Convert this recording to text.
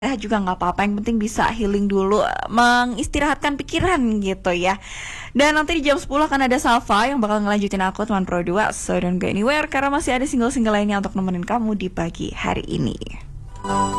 juga nggak apa-apa, yang penting bisa healing dulu, mengistirahatkan pikiran gitu ya. Dan nanti di jam 10 akan ada Salva yang bakal ngelanjutin aku teman Pro 2. So don't go anywhere karena masih ada single-single lainnya untuk nemenin kamu di pagi hari ini.